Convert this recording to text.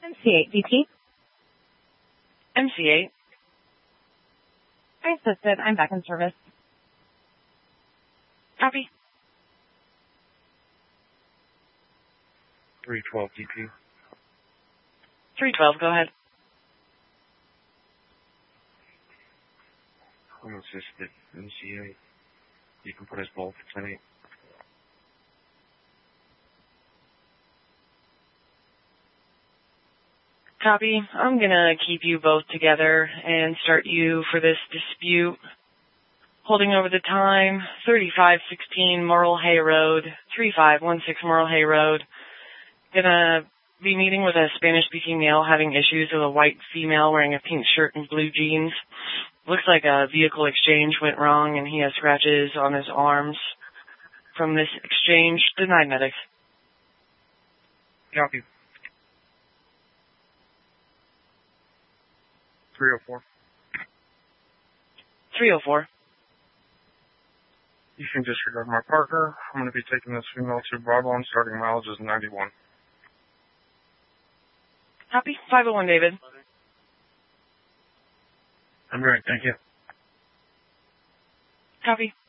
MC8 DT. MC8. I assisted. I'm back in service. Copy. 312 DP. 312, go ahead. I'm assisted. MC8. You can put us both at 10-8. Copy. I'm gonna keep you both together and start you for this dispute. Holding over the time, 3516 Morrill Hay Road, 3516 Morrill Hay Road. Gonna be meeting with a Spanish-speaking male having issues with a white female wearing a pink shirt and blue jeans. Looks like a vehicle exchange went wrong and he has scratches on his arms from this exchange. Denied medics. Copy. 304. 304. You can disregard my partner. I'm going to be taking this female to Bravo and starting mileage is 91. Copy. 501, David. I'm great. Thank you. Copy.